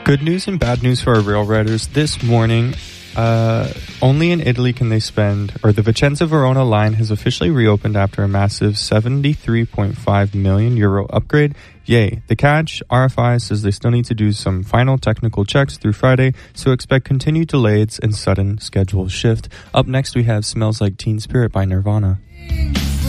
Good news and bad news for our rail riders this morning. Only in Italy can they spend, or the Vicenza Verona line has officially reopened after a massive 73.5 million euro upgrade. Yay. The catch, RFI says they still need to do some final technical checks through Friday, so expect continued delays and sudden schedule shift. Up next we have Smells Like Teen Spirit by Nirvana.